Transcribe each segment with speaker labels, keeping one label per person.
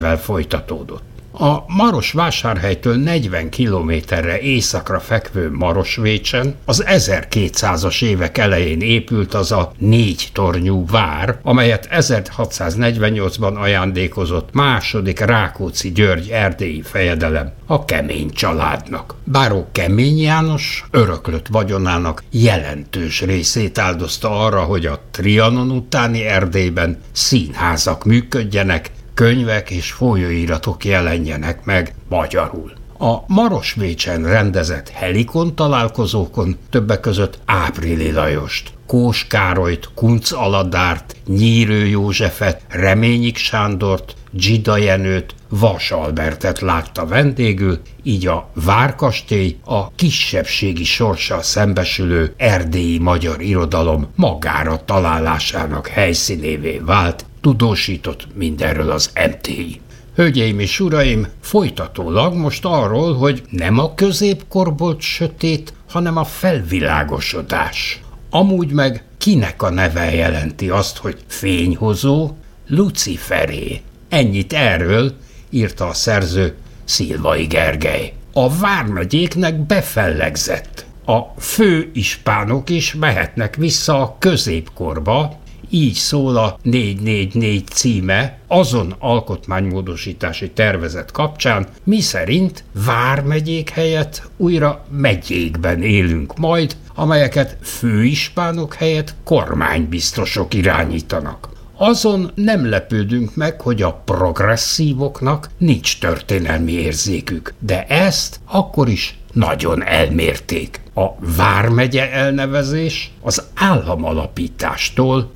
Speaker 1: folytatódott. A Marosvásárhelytől 40 kilométerre északra fekvő Marosvécsen az 1200-as évek elején épült az a 4 tornyú vár, amelyet 1648-ban ajándékozott második Rákóczi György erdélyi fejedelem a Kemény családnak. Báró Kemény János öröklött vagyonának jelentős részét áldozta arra, hogy a Trianon utáni Erdélyben színházak működjenek, könyvek és folyóiratok jelenjenek meg magyarul. A Marosvécsen rendezett Helikon találkozókon többek között Áprili Lajost, Kós Károlyt, Kunc Aladárt, Nyírő Józsefet, Reményik Sándort, Dzsida Jenőt, Vas Albertet látta vendégül, így a várkastély a kisebbségi sorssal szembesülő erdélyi magyar irodalom magára találásának helyszínévé vált, tudósított mindenről az MTI. Hölgyeim és uraim, folytatólag most arról, hogy nem a középkor volt sötét, hanem a felvilágosodás. Amúgy meg kinek a neve jelenti azt, hogy fényhozó? Luciferé. Ennyit erről, írta a szerző, Szilvai Gergely. A vármegyéknek befellegzett. A főispánok is mehetnek vissza a középkorba, így szól a 444 címe azon alkotmánymódosítási tervezet kapcsán, miszerint vármegyék helyett újra megyékben élünk majd, amelyeket főispánok helyett kormánybiztosok irányítanak. Azon nem lepődünk meg, hogy a progresszívoknak nincs történelmi érzékük, de ezt akkor is nagyon elmérték. A vármegye elnevezés az államalapítástól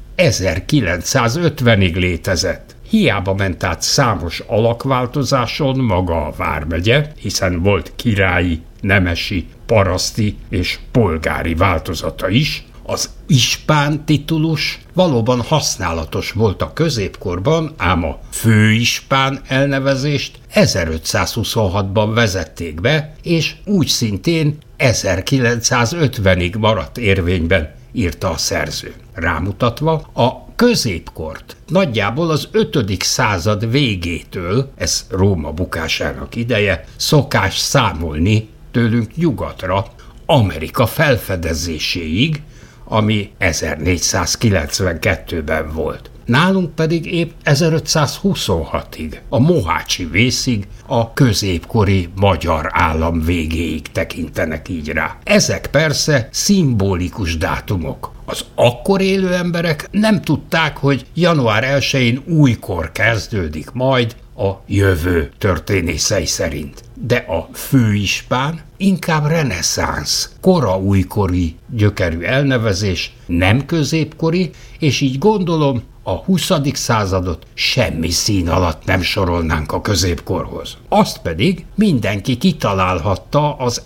Speaker 1: 1950-ig létezett. Hiába ment át számos alakváltozáson maga a vármegye, hiszen volt királyi, nemesi, paraszti és polgári változata is. Az ispán titulus valóban használatos volt a középkorban, ám a főispán elnevezést 1526-ban vezették be, és úgy szintén 1950-ig maradt érvényben, írta a szerző. Rámutatva, a középkort nagyjából az 5. század végétől, ez Róma bukásának ideje, szokás számolni tőlünk nyugatra, Amerika felfedezéséig, ami 1492-ben volt. Nálunk pedig épp 1526-ig, a mohácsi vészig, a középkori magyar állam végéig tekintenek így rá. Ezek persze szimbolikus dátumok. Az akkor élő emberek nem tudták, hogy január 1-én újkor kezdődik majd a jövő történészei szerint. De a főispán inkább reneszánsz, kora újkori gyökerű elnevezés, nem középkori, és így gondolom a 20. századot semmi szín alatt nem sorolnánk a középkorhoz. Azt pedig mindenki kitalálhatta az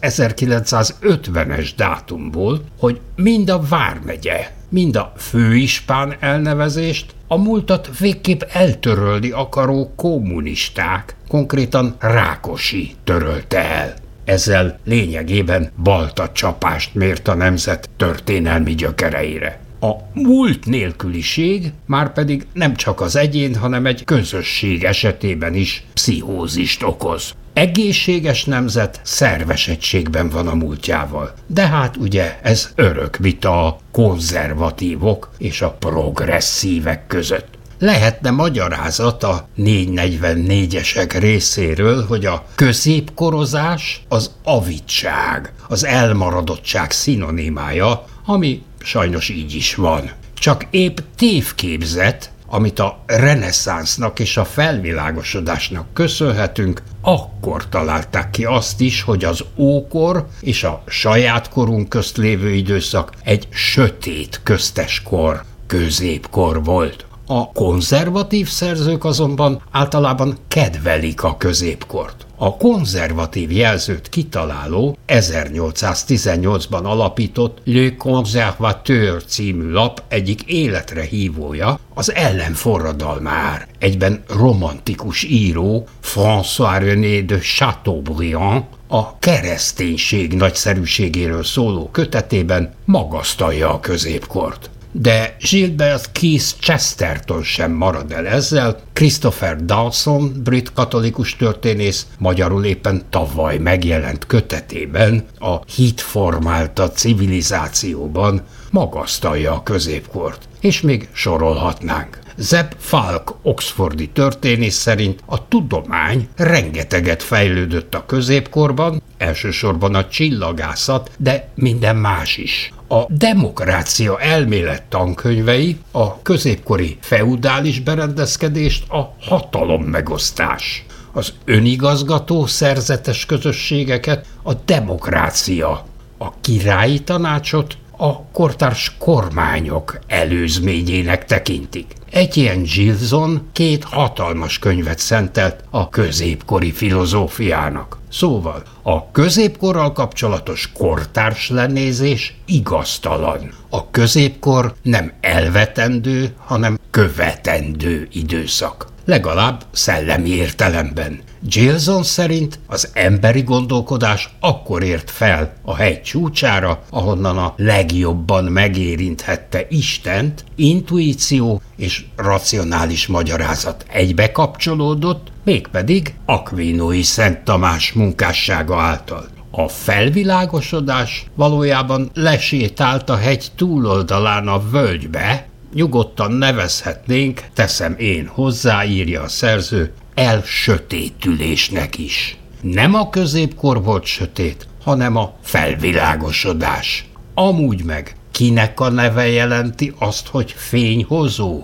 Speaker 1: 1950-es dátumból, hogy mind a vármegye, mind a főispán elnevezést a múltat végképp eltörölni akaró kommunisták, konkrétan Rákosi törölte el. Ezzel lényegében balta csapást mért a nemzet történelmi gyökereire. A múlt nélküliség márpedig nem csak az egyén, hanem egy közösség esetében is pszichózist okoz. Egészséges nemzet szerves egységben van a múltjával, de hát ugye ez örök vita a konzervatívok és a progresszívek között. Lehetne magyarázat a 444-esek részéről, hogy a középkorozás az avidság, az elmaradottság szinonimája, ami sajnos így is van. Csak épp tévképzet, amit a reneszánsznak és a felvilágosodásnak köszönhetünk, akkor találták ki azt is, hogy az ókor és a saját korunk közt lévő időszak egy sötét közteskor, középkor volt. A konzervatív szerzők azonban általában kedvelik a középkort. A konzervatív jelzőt kitaláló 1818-ban alapított Le Conservateur című lap egyik életre hívója, az ellenforradalmár, egyben romantikus író François-René de Chateaubriand a kereszténység nagyszerűségéről szóló kötetében magasztalja a középkort. De Gilbert Keith Chesterton sem marad el ezzel. Christopher Dawson, brit katolikus történész, magyarul éppen tavaly megjelent kötetében, a Hit formálta civilizációban magasztalja a középkort. És még sorolhatnánk. Zeb Falk oxfordi történész szerint a tudomány rengeteget fejlődött a középkorban, elsősorban a csillagászat, de minden más is. A demokrácia elmélet tankönyvei a középkori feudális berendezkedést, a hatalommegosztás, az önigazgató szerzetes közösségeket, a demokrácia, a királyi tanácsot a kortárs kormányok előzményének tekintik. Etienne Gilson 2 hatalmas könyvet szentelt a középkori filozófiának. Szóval a középkorral kapcsolatos kortárs lenézés igaztalan. A középkor nem elvetendő, hanem követendő időszak. Legalább szellemi értelemben. Gilson szerint az emberi gondolkodás akkor ért fel a hegy csúcsára, ahonnan a legjobban megérinthette Istent, intuíció és racionális magyarázat egybe kapcsolódott, mégpedig Aquinói Szent Tamás munkássága által. A felvilágosodás valójában lesétált a hegy túloldalán a völgybe, nyugodtan nevezhetnénk, teszem én hozzá, írja a szerző, elsötétülésnek is. Nem a középkor volt sötét, hanem a felvilágosodás. Amúgy meg kinek a neve jelenti azt, hogy fényhozó?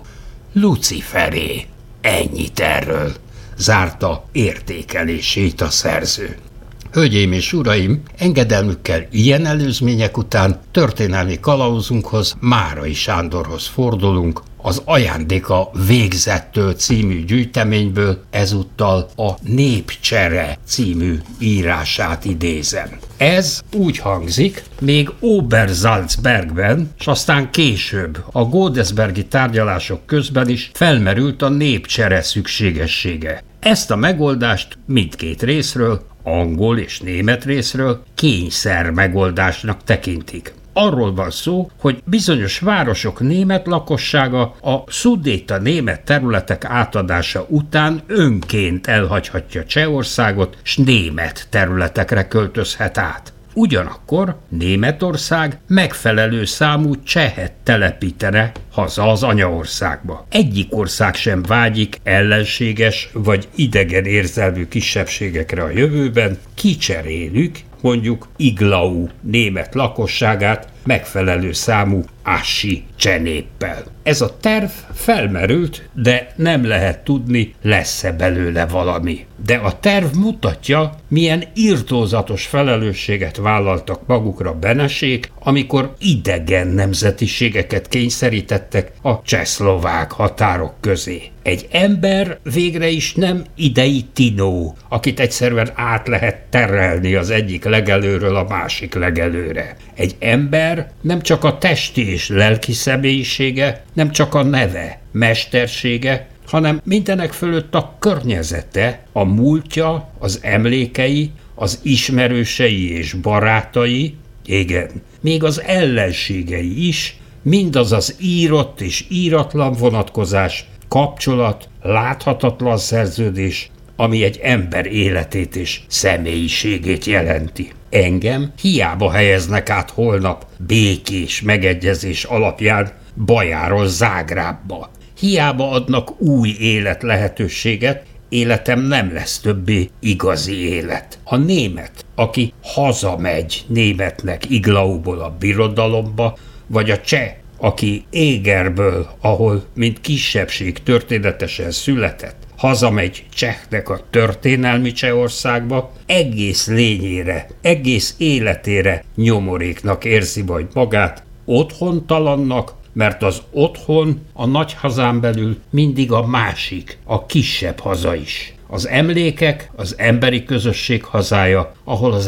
Speaker 1: Luciferé. Ennyit erről. Zárta értékelését a szerző. Hölgyeim és uraim, engedelmükkel ilyen előzmények után történelmi kalauzunkhoz, Márai Sándorhoz fordulunk, az Ajándéka végzettől című gyűjteményből ezúttal a Népcsere című írását idézem. Ez úgy hangzik, még Obersalzbergben, és aztán később a Godesbergi tárgyalások közben is felmerült a népcsere szükségessége. Ezt a megoldást mindkét részről, angol és német részről kényszer megoldásnak tekintik. Arról van szó, hogy bizonyos városok német lakossága a szudéta német területek átadása után önként elhagyhatja Csehországot, s német területekre költözhet át. Ugyanakkor Németország megfelelő számú csehet telepítene haza az anyaországba. Egyik ország sem vágyik ellenséges vagy idegen érzelmű kisebbségekre a jövőben, kicserélük mondjuk Iglau német lakosságát megfelelő számú ássi csenéppel. Ez a terv felmerült, de nem lehet tudni, lesz-e belőle valami. De a terv mutatja, milyen irtózatos felelősséget vállaltak magukra benesék, amikor idegen nemzetiségeket kényszerítettek a csehszlovák határok közé. Egy ember végre is nem idei Tinó, akit egyszerűen át lehet terelni az egyik legelőről a másik legelőre. Egy ember nem csak a testi és lelki személyisége, nem csak a neve, mestersége, hanem mindenek fölött a környezete, a múltja, az emlékei, az ismerősei és barátai, igen, még az ellenségei is, mindaz az írott és íratlan vonatkozás, kapcsolat, láthatatlan szerződés, ami egy ember életét és személyiségét jelenti. Engem hiába helyeznek át holnap békés megegyezés alapján Bajáról Zágrábba. Hiába adnak új élet lehetőséget, életem nem lesz többé igazi élet. A német, aki hazamegy németnek Iglauból a birodalomba, vagy a cseh, aki Égerből, ahol mint kisebbség történetesen született, hazamegy csehnek a történelmi Csehországba, egész lényére, egész életére nyomoréknak érzi majd magát, otthontalannak, mert az otthon a nagy hazán belül mindig a másik, a kisebb haza is. Az emlékek az emberi közösség hazája, ahol az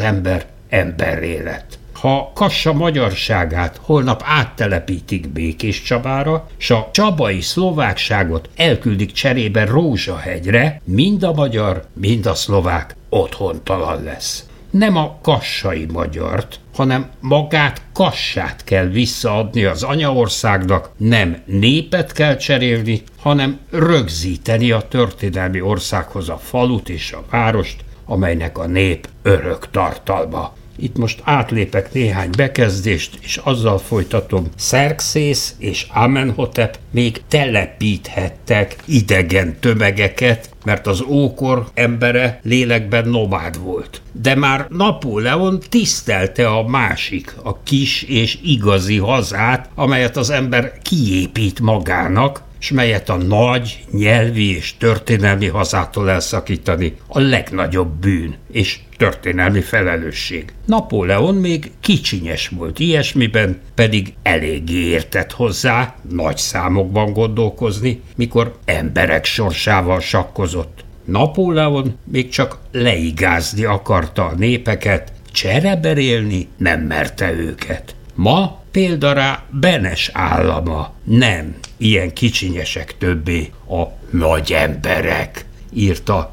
Speaker 1: emberré lett. Ha Kassa magyarságát holnap áttelepítik Békéscsabára, s a csabai szlovákságot elküldik cserébe Rózsahegyre, mind a magyar, mind a szlovák otthontalan lesz. nem a kassai magyart, hanem magát Kassát kell visszaadni az anyaországnak, nem népet kell cserélni, hanem rögzíteni a történelmi országhoz a falut és a várost, amelynek a nép örök tartalma. Itt most átlépek néhány bekezdést, és azzal folytatom, Xerxész és Amenhotep még telepíthettek idegen tömegeket, mert az ókor embere lélekben nomád volt. De már Napóleon tisztelte a másik, a kis és igazi hazát, amelyet az ember kiépít magának, s melyet a nagy nyelvi és történelmi hazától elszakítani a legnagyobb bűn és történelmi felelősség. Napóleon még kicsinyes volt ilyesmiben, pedig eléggé értett hozzá nagy számokban gondolkozni, mikor emberek sorsával sakkozott. Napóleon még csak leigázni akarta a népeket, csereberélni nem merte őket. Ma példa rá Benes állama. Nem, ilyen kicsinyesek többé a nagy emberek, írta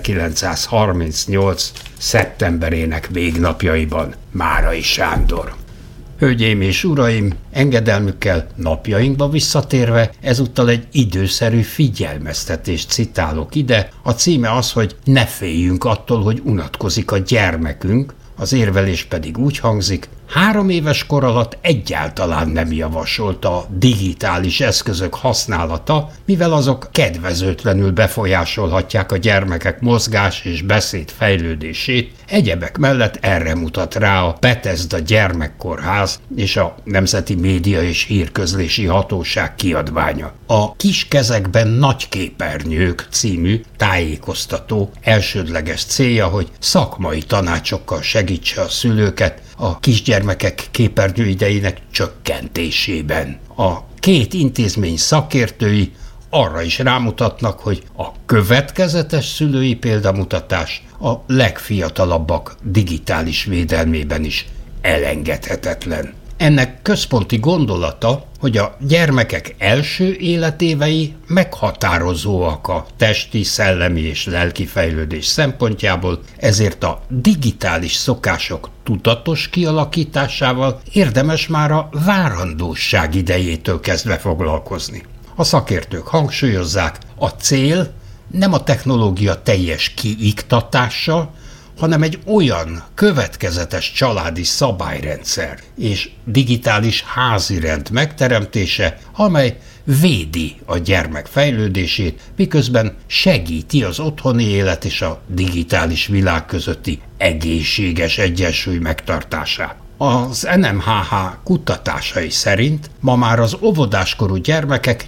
Speaker 1: 1938. szeptemberének végnapjaiban Márai Sándor. Hölgyeim és uraim, engedelmükkel napjainkba visszatérve, ezúttal egy időszerű figyelmeztetést citálok ide. A címe az, hogy ne féljünk attól, hogy unatkozik a gyermekünk, az érvelés pedig úgy hangzik, 3 éves kor alatt egyáltalán nem javasolt a digitális eszközök használata, mivel azok kedvezőtlenül befolyásolhatják a gyermekek mozgás és beszéd fejlődését. Egyebek mellett erre mutat rá a Bethesda Gyermekkórház és a Nemzeti Média és Hírközlési Hatóság kiadványa. A Kis kezekben nagy képernyők című tájékoztató elsődleges célja, hogy szakmai tanácsokkal segítse a szülőket a kisgyermekek képernyőidejének csökkentésében. A 2 intézmény szakértői arra is rámutatnak, hogy a következetes szülői példamutatás a legfiatalabbak digitális védelmében is elengedhetetlen. Ennek központi gondolata, hogy a gyermekek első életévei meghatározóak a testi, szellemi és lelki fejlődés szempontjából, ezért a digitális szokások tudatos kialakításával érdemes már a várandóság idejétől kezdve foglalkozni. A szakértők hangsúlyozzák, a cél nem a technológia teljes kiiktatása, hanem egy olyan következetes családi szabályrendszer és digitális házirend megteremtése, amely védi a gyermek fejlődését, miközben segíti az otthoni élet és a digitális világ közötti egészséges egyensúly megtartását. Az NMHH kutatásai szerint ma már az óvodáskorú gyermekek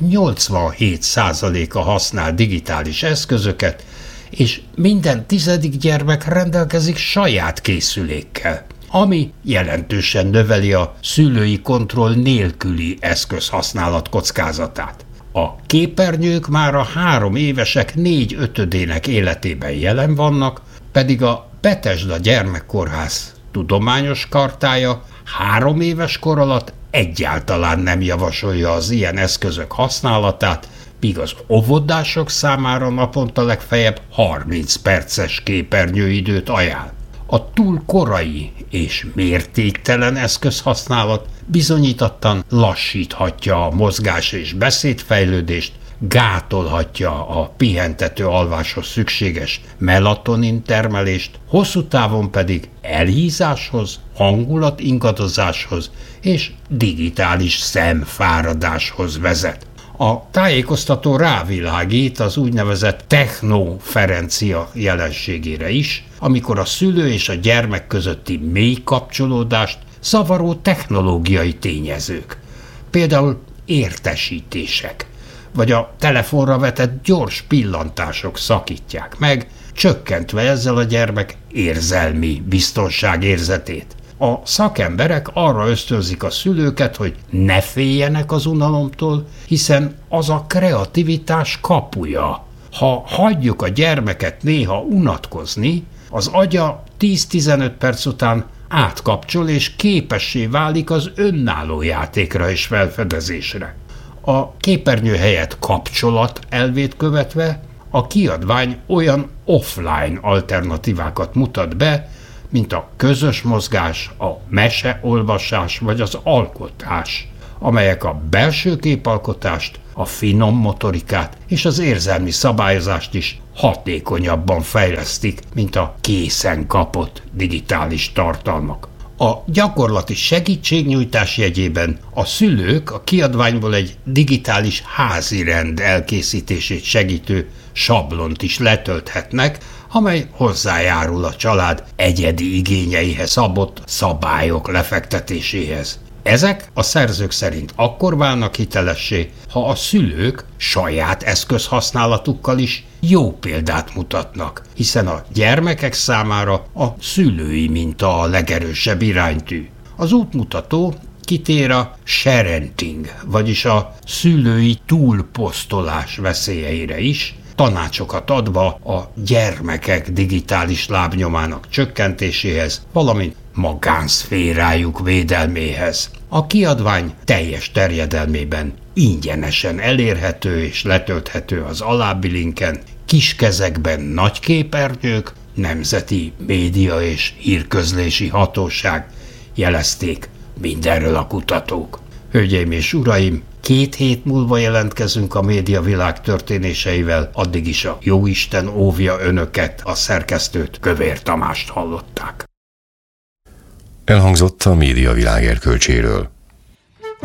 Speaker 1: 87%-a használ digitális eszközöket, és minden 10. gyermek rendelkezik saját készülékkel, ami jelentősen növeli a szülői kontroll nélküli eszközhasználat kockázatát. A képernyők már a 3 évesek 4/5-ének életében jelen vannak, pedig a Bethesda Gyermekkórház tudományos kartája 3 éves kor alatt egyáltalán nem javasolja az ilyen eszközök használatát, míg az óvodások számára naponta legfeljebb 30 perces képernyőidőt ajánl. A túl korai és mértéktelen eszközhasználat bizonyítottan lassíthatja a mozgás és beszédfejlődést, gátolhatja a pihentető alváshoz szükséges melatonin termelést, hosszú távon pedig elhízáshoz, hangulatingadozáshoz és digitális szemfáradáshoz vezet. A tájékoztató rávilágít az úgynevezett technoferencia jelenségére is, amikor a szülő és a gyermek közötti mély kapcsolódást zavaró technológiai tényezők, például értesítések, vagy a telefonra vetett gyors pillantások szakítják meg, csökkentve ezzel a gyermek érzelmi biztonságérzetét. A szakemberek arra ösztönzik a szülőket, hogy ne féljenek az unalomtól, hiszen az a kreativitás kapuja. Ha hagyjuk a gyermeket néha unatkozni, az agya 10-15 perc után átkapcsol és képessé válik az önálló játékra és felfedezésre. A képernyő helyett kapcsolat elvét követve a kiadvány olyan offline alternatívákat mutat be, mint a közös mozgás, a meseolvasás vagy az alkotás, amelyek a belső képalkotást, a finom motorikát és az érzelmi szabályozást is hatékonyabban fejlesztik, mint a készen kapott digitális tartalmak. A gyakorlati segítségnyújtás jegyében a szülők a kiadványból egy digitális házirend elkészítését segítő sablont is letölthetnek, amely hozzájárul a család egyedi igényeihez szabott szabályok lefektetéséhez. Ezek a szerzők szerint akkor válnak hitelessé, ha a szülők saját eszközhasználatukkal is jó példát mutatnak, hiszen a gyermekek számára a szülői minta a legerősebb iránytű. Az útmutató kitér a sharenting, vagyis a szülői túlposztolás veszélyeire is, tanácsokat adva a gyermekek digitális lábnyomának csökkentéséhez, valamint magánszférájuk védelméhez. A kiadvány teljes terjedelmében ingyenesen elérhető és letölthető az alábbi linken, kiskezekben nagy képernyők, Nemzeti Média és Hírközlési Hatóság, jelezték mindenről a kutatók. Hölgyeim és uraim, 2 hét múlva jelentkezünk a médiavilág történéseivel, addig is a Jóisten óvja önöket, a szerkesztőt, Kövér Tamást hallották.
Speaker 2: Elhangzott a médiavilág erkölcséről.